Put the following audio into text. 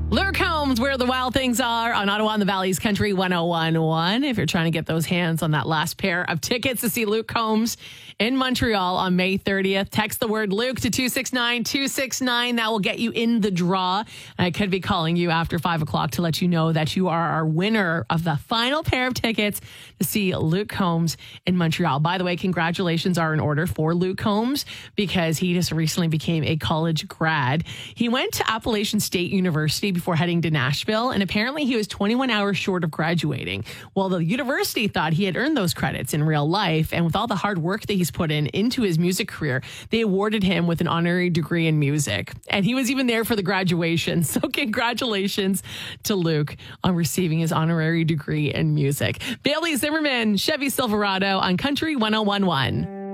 Luke Combs, Where the Wild Things Are on Ottawa and the Valley's Country 101.1. If you're trying to get those hands on that last pair of tickets to see Luke Combs in Montreal on May 30th, text the word Luke to 269-269. That will get you in the draw. I could be calling you after 5 o'clock to let you know that you are our winner of the final pair of tickets to see Luke Combs in Montreal. By the way, congratulations are in order for Luke Combs because he just recently became a college grad. He went to Appalachian State University before heading to Nashville, and apparently he was 21 hours short of graduating. Well, the university thought he had earned those credits in real life, and with all the hard work that he's put into his music career, they awarded him with an honorary degree in music. And he was even there for the graduation. So congratulations to Luke on receiving his honorary degree in music. Bailey Zimmerman, Chevy Silverado on Country 101.1.